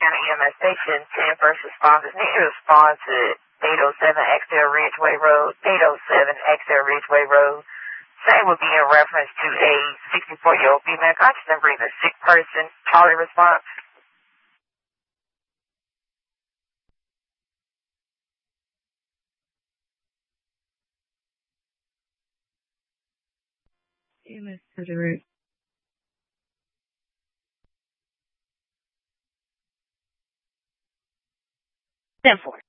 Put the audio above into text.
County EMS station, 10 first responders need to respond to 807 Axel Ridgeway Road, 807 Axel Ridgeway Road. Same would be in reference to a 64-year-old female conscious and breathing sick person. Charlie response. EMS to the route. 10-4.